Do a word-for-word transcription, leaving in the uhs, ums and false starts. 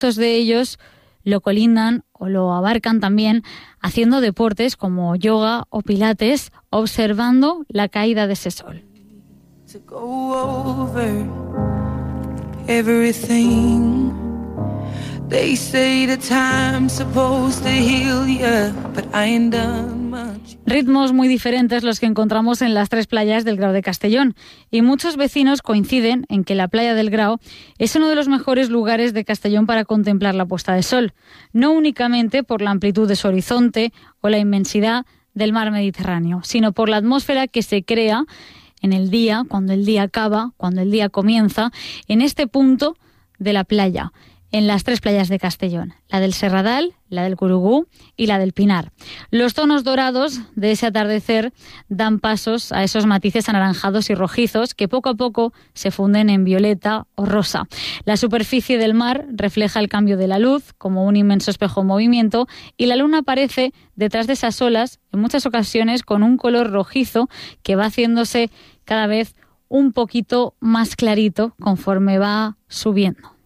Muchos de ellos lo colindan o lo abarcan también haciendo deportes como yoga o pilates, observando la caída de ese sol. Ritmos muy diferentes los que encontramos en las tres playas del Grao de Castellón, y muchos vecinos coinciden en que la playa del Grao es uno de los mejores lugares de Castellón para contemplar la puesta de sol, no únicamente por la amplitud de su horizonte o la inmensidad del mar Mediterráneo, sino por la atmósfera que se crea en el día, cuando el día acaba, cuando el día comienza, en este punto de la playa, en las tres playas de Castellón, la del Serradal, la del Curugú y la del Pinar. Los tonos dorados de ese atardecer dan pasos a esos matices anaranjados y rojizos que poco a poco se funden en violeta o rosa. La superficie del mar refleja el cambio de la luz como un inmenso espejo en movimiento, y la luna aparece detrás de esas olas, en muchas ocasiones con un color rojizo que va haciéndose cada vez un poquito más clarito conforme va subiendo.